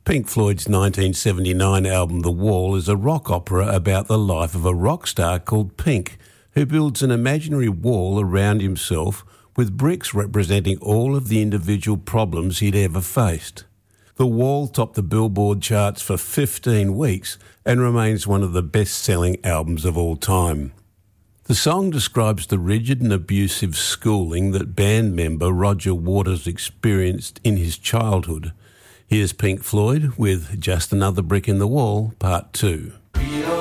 Pink Floyd's 1979 album The Wall is a rock opera about the life of a rock star called Pink, who builds an imaginary wall around himself with bricks representing all of the individual problems he'd ever faced. The Wall topped the Billboard charts for 15 weeks and remains one of the best-selling albums of all time. The song describes the rigid and abusive schooling that band member Roger Waters experienced in his childhood. Here's Pink Floyd with Just Another Brick in the Wall, Part 2.